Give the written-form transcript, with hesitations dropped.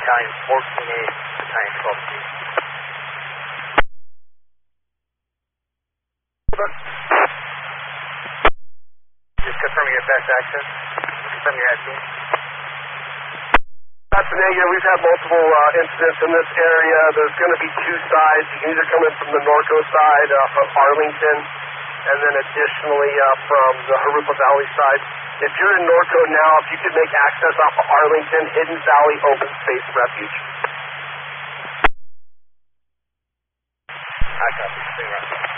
Battalion 14A, Battalion 12C. Just confirming your best access. Confirm your head. That's a negative. We've had multiple incidents in this area. There's going to be two sides. You can either come in from the Norco side of Arlington, and then additionally from the Harupa Valley side. If you're in Norco now, if you could make access off of Arlington, Hidden Valley Open Space Refuge. I copy.